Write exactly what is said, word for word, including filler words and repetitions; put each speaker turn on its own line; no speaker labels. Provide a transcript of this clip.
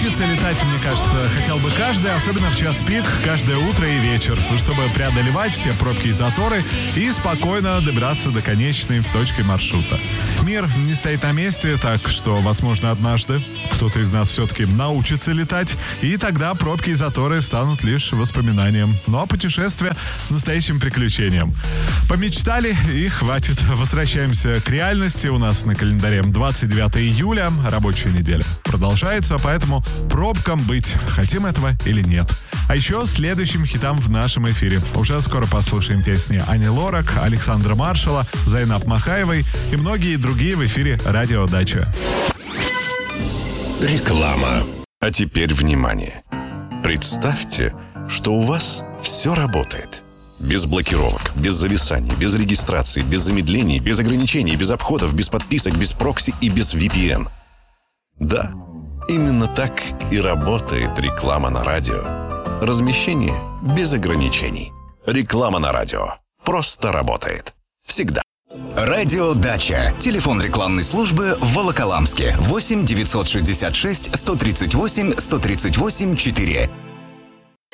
научиться летать, мне кажется, хотел бы каждый, особенно в час пик, каждое утро и вечер, чтобы преодолевать все пробки и заторы и спокойно добираться до конечной точки маршрута. Мир не стоит на месте, так что, возможно, однажды кто-то из нас все-таки научится летать, и тогда пробки и заторы станут лишь воспоминанием. Ну а путешествие — настоящим приключением. Помечтали и хватит. Возвращаемся к реальности. У нас на календаре двадцать девятое июля, рабочая неделя продолжается, поэтому пробкам быть, хотим этого или нет. А еще следующим хитам в нашем эфире. Уже скоро послушаем песни Ани Лорак, Александра Маршала, Зайнаб Махаевой и многие другие в эфире «Радио Дача».
Реклама. А теперь внимание. Представьте, что у вас все работает. Без блокировок, без зависаний, без регистрации, без замедлений, без ограничений, без обходов, без подписок, без прокси и без ви пи эн. Да, именно так и работает реклама на радио. Размещение без ограничений. Реклама на радио просто работает. Всегда.
Радио Дача. Телефон рекламной службы в Волоколамске. восемь девятьсот шестьдесят шесть сто тридцать восемь сто тридцать восемь четыре.